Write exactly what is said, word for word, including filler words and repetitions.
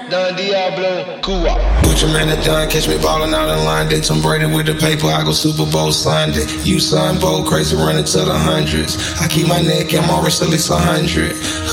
Don Diablo, Cuba. Put your man at done, catch me ballin' out in line. They Tom Brady with the paper, I go Super Bowl Sunday. You son bold, crazy running to the hundreds. I keep my neck and my wrist at least a hundred.